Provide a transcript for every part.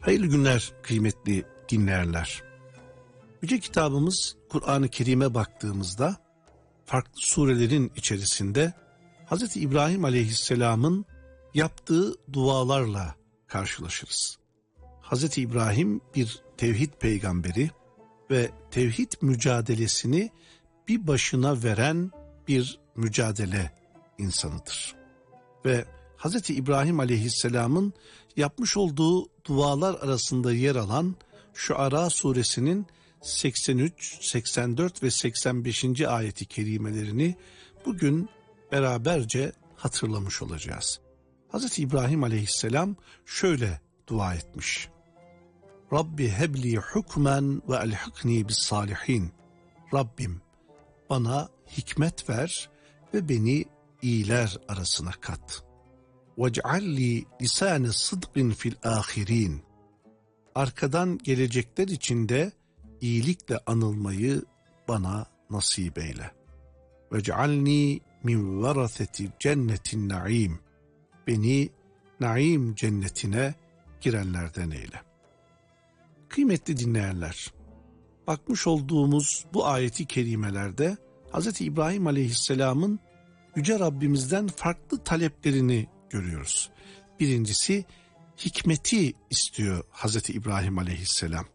Hayırlı günler kıymetli dinleyenler. Yüce kitabımız Kur'an-ı Kerim'e baktığımızda farklı surelerin içerisinde Hz. İbrahim Aleyhisselam'ın yaptığı dualarla karşılaşırız. Hz. İbrahim bir tevhid peygamberi ve tevhid mücadelesini bir başına veren bir mücadele insanıdır. Ve Hz. İbrahim Aleyhisselam'ın yapmış olduğu dualar arasında yer alan Şuara suresinin 83, 84 ve 85. ayeti kerimelerini bugün beraberce hatırlamış olacağız. Hz. İbrahim Aleyhisselam şöyle dua etmiş. Rabbi hebli hukmen ve elhikni bis salihin. Rabbim bana hikmet ver ve beni iyiler arasına kat. وَاجْعَلْلِي لِسَانَ صِدْقٍ فِي الْآخِرِينَ. Arkadan gelecekler içinde iyilikle anılmayı bana nasip eyle. وَاجْعَلْنِي مِنْ وَرَثَةِ جَنَّةِ النَّعِيمِ. Beni naim cennetine girenlerden eyle. Kıymetli dinleyenler, bakmış olduğumuz bu ayeti kerimelerde Hz. İbrahim Aleyhisselam'ın Yüce Rabbimizden farklı taleplerini görüyoruz. Birincisi hikmeti istiyor Hz. İbrahim Aleyhisselam.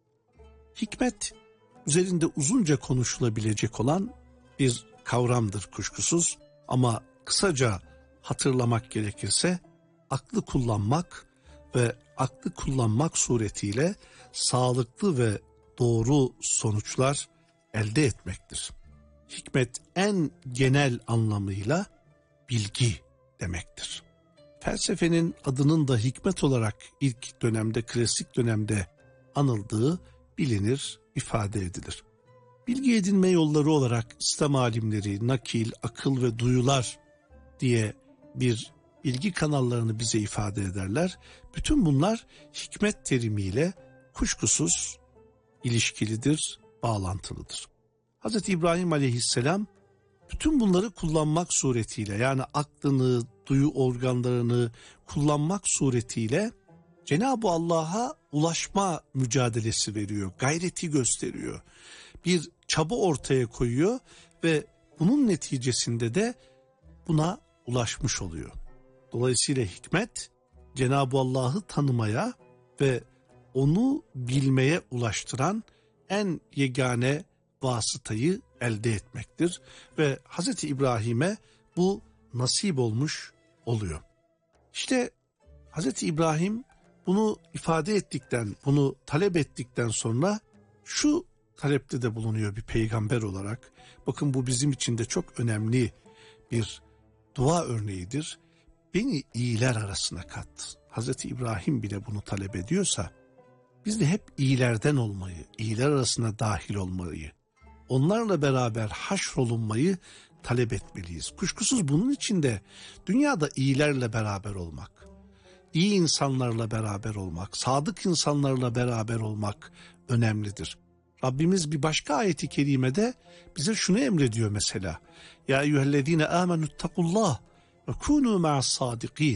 Hikmet üzerinde uzunca konuşulabilecek olan bir kavramdır kuşkusuz, ama kısaca hatırlamak gerekirse aklı kullanmak ve aklı kullanmak suretiyle sağlıklı ve doğru sonuçlar elde etmektir. Hikmet en genel anlamıyla bilgi demektir. Felsefenin adının da hikmet olarak ilk dönemde, klasik dönemde anıldığı bilinir, ifade edilir. Bilgi edinme yolları olarak İslam alimleri nakil, akıl ve duyular diye bir bilgi kanallarını bize ifade ederler. Bütün bunlar hikmet terimiyle kuşkusuz ilişkilidir, bağlantılıdır. Hz. İbrahim Aleyhisselam bütün bunları kullanmak suretiyle, yani aklını, duyu organlarını kullanmak suretiyle Cenab-ı Allah'a ulaşma mücadelesi veriyor, gayreti gösteriyor. Bir çaba ortaya koyuyor ve bunun neticesinde de buna ulaşmış oluyor. Dolayısıyla hikmet Cenab-ı Allah'ı tanımaya ve onu bilmeye ulaştıran en yegane vasıtayı elde etmektir ve Hz. İbrahim'e bu nasip olmuş oluyor. İşte Hz. İbrahim bunu ifade ettikten, bunu talep ettikten sonra şu talepte de bulunuyor bir peygamber olarak. Bakın, bu bizim için de çok önemli bir dua örneğidir. Beni iyiler arasına kat. Hz. İbrahim bile bunu talep ediyorsa biz de hep iyilerden olmayı, iyiler arasına dahil olmayı, onlarla beraber haşrolunmayı talep etmeliyiz. Kuşkusuz bunun için de dünyada iyilerle beraber olmak, iyi insanlarla beraber olmak, sadık insanlarla beraber olmak önemlidir. Rabbimiz bir başka ayeti kerimede bize şunu emrediyor mesela. Ya eyyühellezine amenüttakullah ve kûnû ma'as-sâdikîn.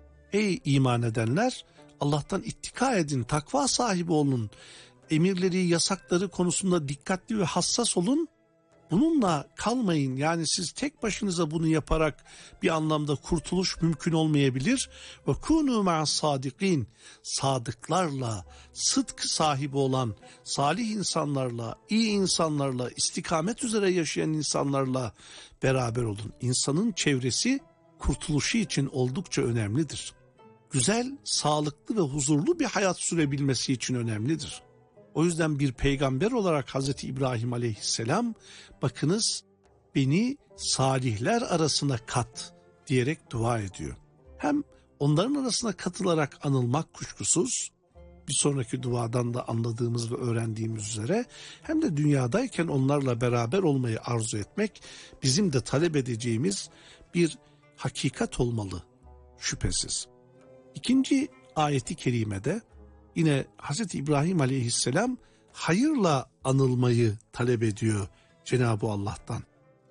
Ey iman edenler, Allah'tan ittika edin, takva sahibi olun, emirleri, yasakları konusunda dikkatli ve hassas olun. Bununla kalmayın, yani siz tek başınıza bunu yaparak bir anlamda kurtuluş mümkün olmayabilir. Ve kûnû ma'as-sâdikîn. Sadıklarla, sıdk sahibi olan salih insanlarla, iyi insanlarla, istikamet üzere yaşayan insanlarla beraber olun. İnsanın çevresi kurtuluşu için oldukça önemlidir. Güzel, sağlıklı ve huzurlu bir hayat sürebilmesi için önemlidir. O yüzden bir peygamber olarak Hz. İbrahim Aleyhisselam, bakınız, beni salihler arasına kat diyerek dua ediyor. Hem onların arasına katılarak anılmak kuşkusuz, bir sonraki duadan da anladığımız ve öğrendiğimiz üzere, hem de dünyadayken onlarla beraber olmayı arzu etmek bizim de talep edeceğimiz bir hakikat olmalı şüphesiz. İkinci ayeti kerimede yine Hz. İbrahim Aleyhisselam hayırla anılmayı talep ediyor Cenab-ı Allah'tan.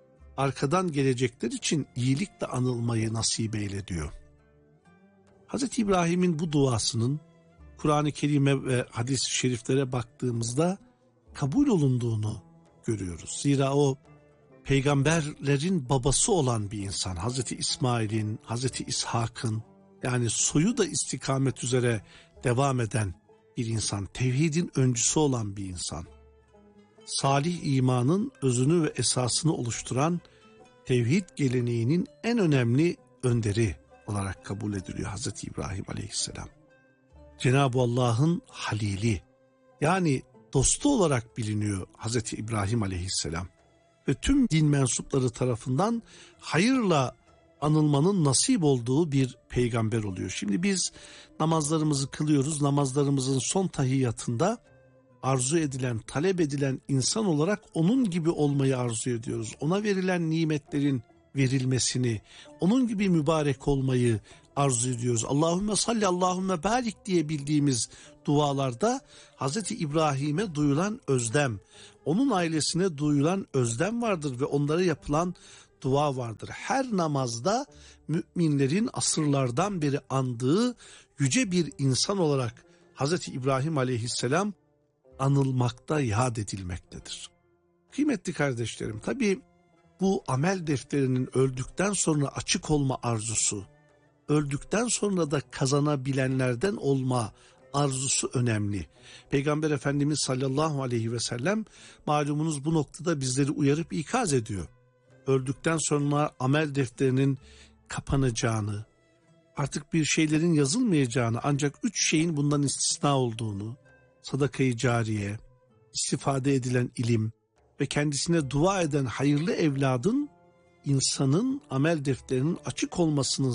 Arkadan gelecekler için iyilikle anılmayı nasip eyle diyor. Hz. İbrahim'in bu duasının Kur'an-ı Kerim'e ve hadis-i şeriflere baktığımızda kabul olunduğunu görüyoruz. Zira o peygamberlerin babası olan bir insan, Hazreti İsmail'in, Hazreti İshak'ın, yani soyu da istikamet üzere devam eden bir insan, tevhidin öncüsü olan bir insan. Salih imanın özünü ve esasını oluşturan tevhid geleneğinin en önemli önderi olarak kabul ediliyor Hazreti İbrahim Aleyhisselam. Cenab-ı Allah'ın halili, yani dostu olarak biliniyor Hazreti İbrahim Aleyhisselam. Ve tüm din mensupları tarafından hayırla anılmanın nasip olduğu bir peygamber oluyor. Şimdi biz namazlarımızı kılıyoruz. Namazlarımızın son tahiyyatında arzu edilen, talep edilen insan olarak onun gibi olmayı arzu ediyoruz. Ona verilen nimetlerin verilmesini, onun gibi mübarek olmayı arzu ediyoruz. Allahümme salli, Allahümme barik diye bildiğimiz dualarda Hazreti İbrahim'e duyulan özlem, onun ailesine duyulan özlem vardır ve onlara yapılan dua vardır. Her namazda müminlerin asırlardan beri andığı yüce bir insan olarak Hazreti İbrahim Aleyhisselam anılmakta, yad edilmektedir. Kıymetli kardeşlerim, tabii bu amel defterinin öldükten sonra açık olma arzusu, öldükten sonra da kazanabilenlerden olma arzusu önemli. Peygamber Efendimiz sallallahu aleyhi ve sellem malumunuz bu noktada bizleri uyarıp ikaz ediyor. Öldükten sonra amel defterinin kapanacağını, artık bir şeylerin yazılmayacağını, ancak 3 şeyin bundan istisna olduğunu, sadaka-i cariye, istifade edilen ilim ve kendisine dua eden hayırlı evladın insanın amel defterinin açık olmasını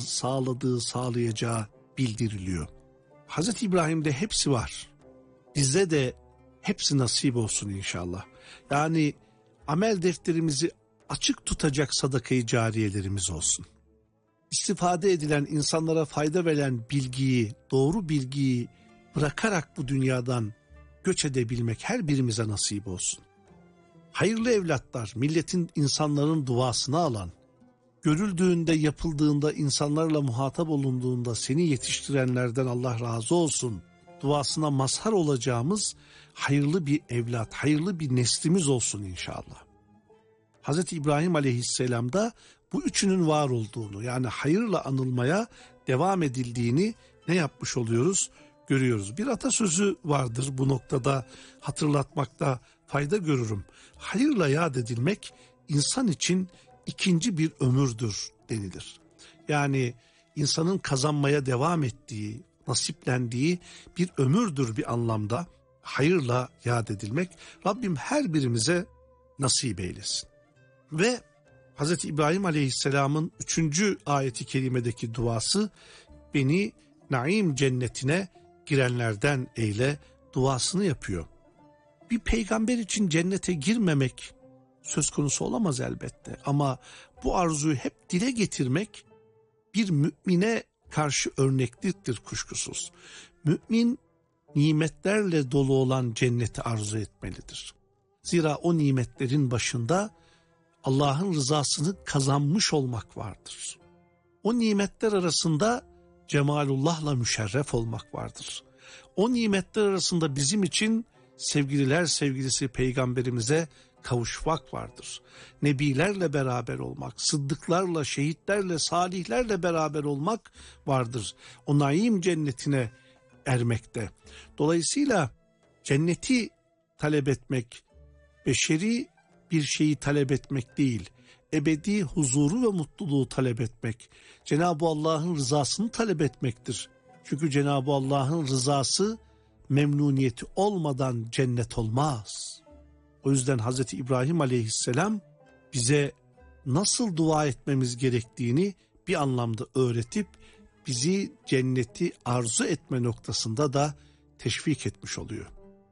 sağlayacağı bildiriliyor. Hazreti İbrahim'de hepsi var. Bize de hepsi nasip olsun inşallah. Yani amel defterimizi açık tutacak sadaka-i cariyelerimiz olsun. İstifade edilen, insanlara fayda veren bilgiyi, doğru bilgiyi bırakarak bu dünyadan göç edebilmek her birimize nasip olsun. Hayırlı evlatlar, milletin, insanların duasını alan, görüldüğünde, yapıldığında, insanlarla muhatap olunduğunda seni yetiştirenlerden Allah razı olsun duasına mazhar olacağımız hayırlı bir evlat, hayırlı bir neslimiz olsun inşallah. Hazreti İbrahim Aleyhisselam'da bu üçünün var olduğunu, yani hayırla anılmaya devam edildiğini ne yapmış oluyoruz? Görüyoruz. Bir atasözü vardır, bu noktada hatırlatmakta fayda görürüm. Hayırla yad edilmek insan için ikinci bir ömürdür denilir. Yani insanın kazanmaya devam ettiği, nasiplendiği bir ömürdür bir anlamda hayırla yad edilmek. Rabbim her birimize nasip eylesin. Ve Hz. İbrahim Aleyhisselam'ın 3. ayeti kerimedeki duası, beni naim cennetine girenlerden eyle duasını yapıyor. Bir peygamber için cennete girmemek söz konusu olamaz elbette, ama bu arzuyu hep dile getirmek bir mümine karşı örnekliktir kuşkusuz. Mümin nimetlerle dolu olan cenneti arzu etmelidir. Zira o nimetlerin başında Allah'ın rızasını kazanmış olmak vardır. O nimetler arasında cemalullah'la müşerref olmak vardır. O nimetler arasında bizim için sevgililer sevgilisi peygamberimize kavuşmak vardır. Nebilerle beraber olmak, sıddıklarla, şehitlerle, salihlerle beraber olmak vardır. O naim cennetine ermekte. Dolayısıyla cenneti talep etmek, beşeri bir şeyi talep etmek değil, ebedi huzuru ve mutluluğu talep etmek, Cenab-ı Allah'ın rızasını talep etmektir. Çünkü Cenab-ı Allah'ın rızası, memnuniyeti olmadan cennet olmaz. O yüzden Hazreti İbrahim Aleyhisselam bize nasıl dua etmemiz gerektiğini bir anlamda öğretip bizi cenneti arzu etme noktasında da teşvik etmiş oluyor.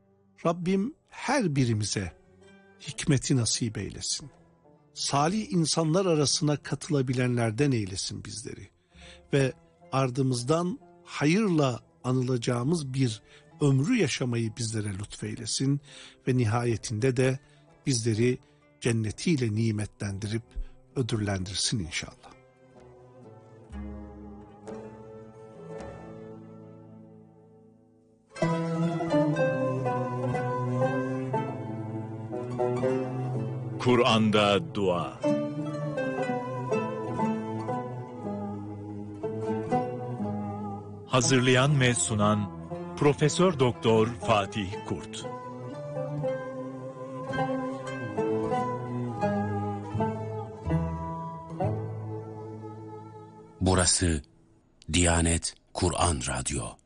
Rabbim her birimize hikmeti nasip eylesin. Salih insanlar arasına katılabilenlerden eylesin bizleri. Ve ardımızdan hayırla anılacağımız bir ömrü yaşamayı bizlere lütfeylesin. Ve nihayetinde de bizleri cennetiyle nimetlendirip ödüllendirsin inşallah. Kur'an'da dua. Hazırlayan ve sunan Profesör Doktor Fatih Kurt. Burası Diyanet Kur'an Radyo.